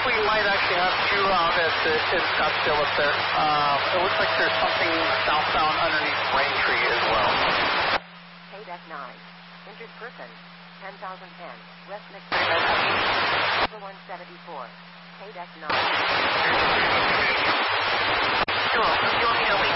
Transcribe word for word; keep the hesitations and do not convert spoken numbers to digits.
we might actually have you out at the, in Scottsdale up there. Um, it looks like there's something southbound underneath Braintree as well. K D E C nine. Injured person. ten thousand ten. West McKinney. one seventy-four. K D E C nine. Sure. You want me to wait